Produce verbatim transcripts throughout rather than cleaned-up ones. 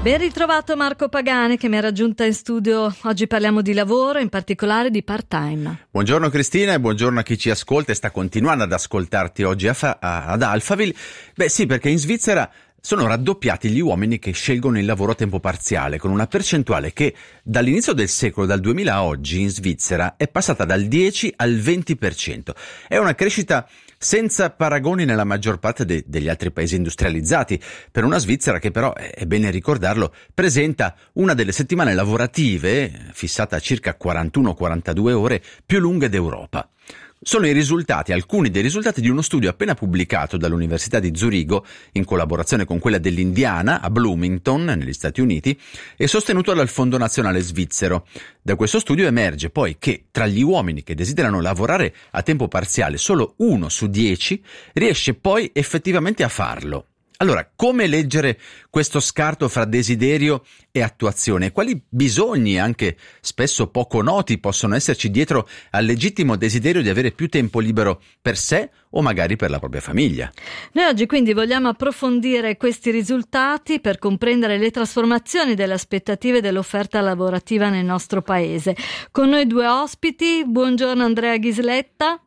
Ben ritrovato Marco Pagani, che mi ha raggiunta in studio. Oggi parliamo di lavoro, in particolare di part-time. Buongiorno Cristina e buongiorno a chi ci ascolta e sta continuando ad ascoltarti oggi a fa- a- ad Alphaville. Beh sì, perché in Svizzera sono raddoppiati gli uomini che scelgono il lavoro a tempo parziale, con una percentuale che dall'inizio del secolo, dal duemila a oggi, in Svizzera è passata dal dieci al venti per cento. È una crescita senza paragoni nella maggior parte de- degli altri paesi industrializzati, per una Svizzera che però, è bene ricordarlo, presenta una delle settimane lavorative, fissata a circa quarantuno quarantadue ore, più lunghe d'Europa. Sono i risultati, alcuni dei risultati di uno studio appena pubblicato dall'Università di Zurigo, in collaborazione con quella dell'Indiana, a Bloomington, negli Stati Uniti, e sostenuto dal Fondo Nazionale Svizzero. Da questo studio emerge poi che tra gli uomini che desiderano lavorare a tempo parziale, solo uno su dieci riesce poi effettivamente a farlo. Allora, come leggere questo scarto fra desiderio e attuazione? Quali bisogni, anche spesso poco noti, possono esserci dietro al legittimo desiderio di avere più tempo libero per sé o magari per la propria famiglia? Noi oggi quindi vogliamo approfondire questi risultati per comprendere le trasformazioni delle aspettative dell'offerta lavorativa nel nostro paese. Con noi due ospiti. Buongiorno Andrea Ghisletta.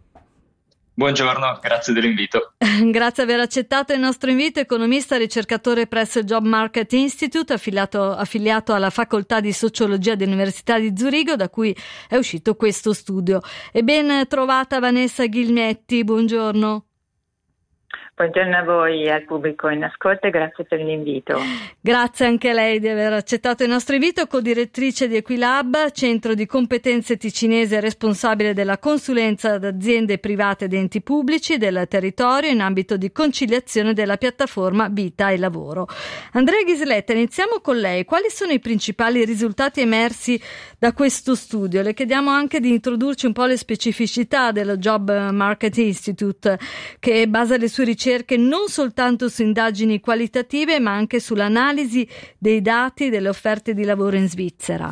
Buongiorno, grazie dell'invito. Grazie di aver accettato il nostro invito. Economista, ricercatore presso il Job Market Institute, affiliato, affiliato alla Facoltà di Sociologia dell'Università di Zurigo, da cui è uscito questo studio. E ben trovata Vanessa Ghilmetti, buongiorno. Buongiorno a voi e al pubblico in ascolto e grazie per l'invito. Grazie anche a lei di aver accettato il nostro invito, co-direttrice di Equilab, centro di competenze ticinese responsabile della consulenza ad aziende private ed enti pubblici del territorio in ambito di conciliazione della piattaforma Vita e Lavoro. Andrea Ghisletta, iniziamo con lei. Quali sono i principali risultati emersi da questo studio? Le chiediamo anche di introdurci un po' le specificità dello Job Market Institute, che basa le sue ricerche non soltanto su indagini qualitative ma anche sull'analisi dei dati delle offerte di lavoro in Svizzera.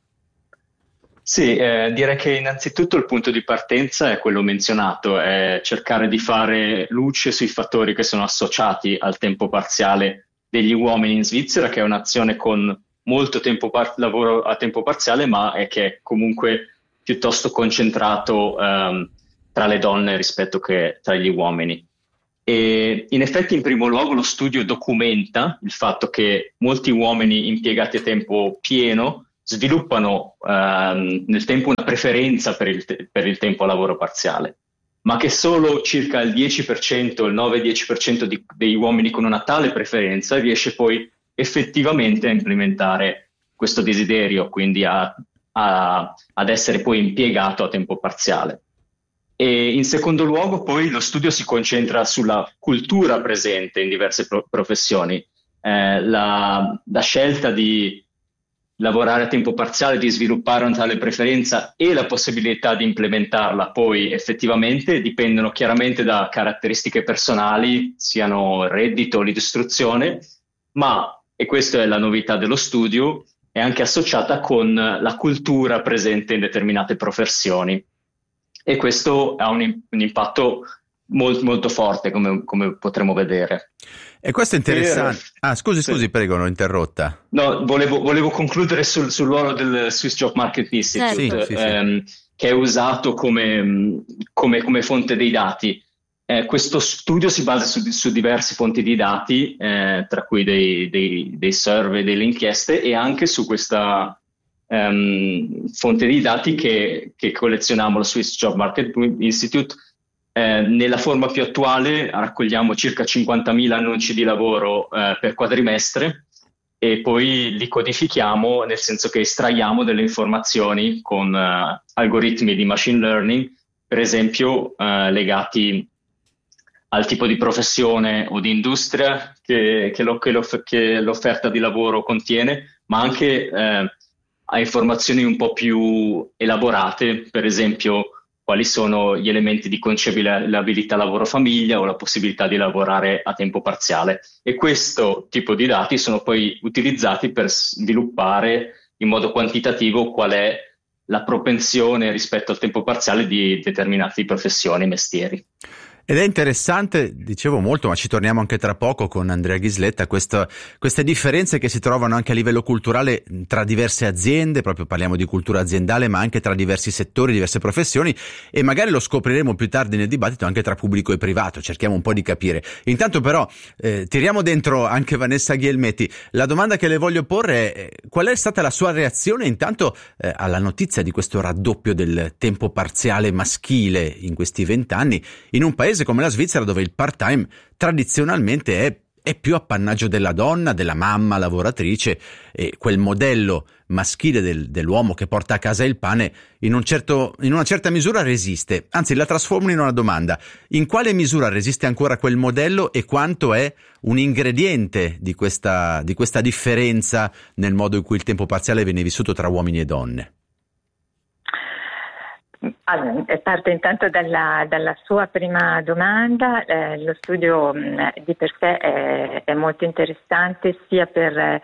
Sì, eh, direi che innanzitutto il punto di partenza è quello menzionato, è cercare di fare luce sui fattori che sono associati al tempo parziale degli uomini in Svizzera, che è un'azione con molto tempo par- lavoro a tempo parziale, ma è che è comunque piuttosto concentrato ehm, tra le donne rispetto che tra gli uomini. E in effetti, in primo luogo, lo studio documenta il fatto che molti uomini impiegati a tempo pieno sviluppano ehm, nel tempo una preferenza per il, te- per il tempo a lavoro parziale, ma che solo circa il dieci per cento, il nove-dieci per cento di, degli uomini con una tale preferenza riesce poi effettivamente a implementare questo desiderio, quindi a, a, ad essere poi impiegato a tempo parziale. E in secondo luogo poi lo studio si concentra sulla cultura presente in diverse pro- professioni. Eh, la, la scelta di lavorare a tempo parziale, di sviluppare una tale preferenza e la possibilità di implementarla poi effettivamente dipendono chiaramente da caratteristiche personali, siano reddito o l'istruzione, ma, e questa è la novità dello studio, è anche associata con la cultura presente in determinate professioni. E questo ha un, un impatto molto, molto forte, come, come potremo vedere. E questo è interessante. Per... Ah, scusi, scusi, sì. Prego, l'ho interrotta. No, volevo, volevo concludere sul, sul ruolo del Swiss Job Market Institute, sì, sì, ehm, sì. che è usato come, come, come fonte dei dati. Eh, questo studio si basa su, su diverse fonti di dati, eh, tra cui dei, dei, dei survey, delle inchieste, e anche su questa Um, fonte di dati che, che collezioniamo lo Swiss Job Market Institute. Eh, nella forma più attuale raccogliamo circa cinquantamila annunci di lavoro eh, per quadrimestre e poi li codifichiamo, nel senso che estraiamo delle informazioni con uh, algoritmi di machine learning, per esempio uh, legati al tipo di professione o di industria che, che, lo, che, lo, che l'offerta di lavoro contiene, ma anche eh, a informazioni un po' più elaborate, per esempio quali sono gli elementi di conciliabilità lavoro-famiglia o la possibilità di lavorare a tempo parziale. E questo tipo di dati sono poi utilizzati per sviluppare in modo quantitativo qual è la propensione rispetto al tempo parziale di determinate professioni e mestieri. Ed è interessante, dicevo molto, ma ci torniamo anche tra poco con Andrea Ghisletta, questo, queste differenze che si trovano anche a livello culturale tra diverse aziende, proprio parliamo di cultura aziendale, ma anche tra diversi settori, diverse professioni, e magari lo scopriremo più tardi nel dibattito anche tra pubblico e privato, cerchiamo un po' di capire. Intanto però eh, tiriamo dentro anche Vanessa Ghielmetti. La domanda che le voglio porre è: qual è stata la sua reazione intanto eh, alla notizia di questo raddoppio del tempo parziale maschile in questi vent'anni, in un paese come la Svizzera, dove il part-time tradizionalmente è, è più appannaggio della donna, della mamma lavoratrice, e quel modello maschile del, dell'uomo che porta a casa il pane in, un certo, in una certa misura resiste. Anzi, la trasformo in una domanda: in quale misura resiste ancora quel modello e quanto è un ingrediente di questa, di questa differenza nel modo in cui il tempo parziale viene vissuto tra uomini e donne? Allora, parto intanto dalla, dalla sua prima domanda. Eh, lo studio mh, di per sé è, è molto interessante sia per, eh,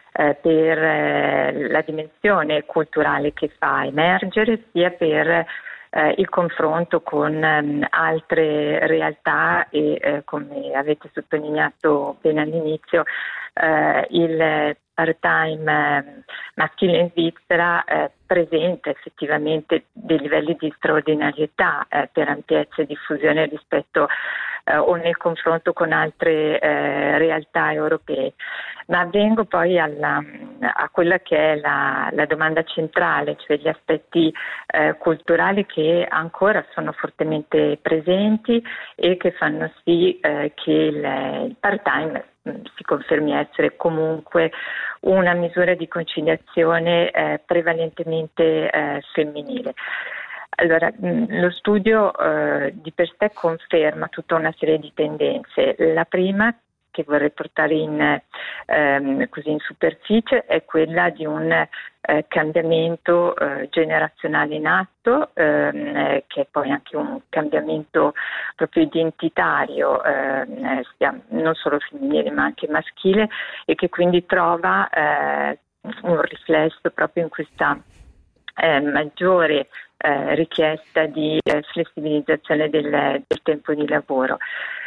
per eh, la dimensione culturale che fa emergere, sia per eh, il confronto con mh, altre realtà e, eh, come avete sottolineato appena all'inizio, eh, il part-time eh, maschile in Svizzera eh, presenta effettivamente dei livelli di straordinarietà eh, per ampiezza e diffusione rispetto eh, o nel confronto con altre eh, realtà europee. Ma vengo poi alla, a quella che è la, la domanda centrale, cioè gli aspetti eh, culturali che ancora sono fortemente presenti e che fanno sì eh, che il, il part-time si confermi essere comunque una misura di conciliazione eh, prevalentemente eh, femminile. Allora, mh, lo studio eh, di per sé conferma tutta una serie di tendenze. La prima, che vorrei portare in, ehm, così in superficie, è quella di un eh, cambiamento eh, generazionale in atto, ehm, che è poi anche un cambiamento proprio identitario, ehm, sia non solo femminile ma anche maschile, e che quindi trova eh, un riflesso proprio in questa eh, maggiore eh, richiesta di eh, flessibilizzazione del, del tempo di lavoro.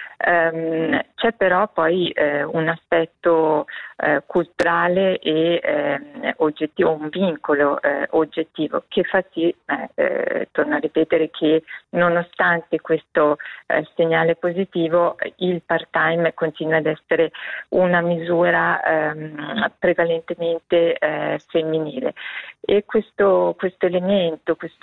Um, c'è però poi eh, un aspetto eh, culturale e eh, oggettivo, un vincolo eh, oggettivo che fa sì, eh, eh, torno a ripetere, che nonostante questo eh, segnale positivo, il part-time continua ad essere una misura ehm, prevalentemente eh, femminile. E questo, questo elemento, questo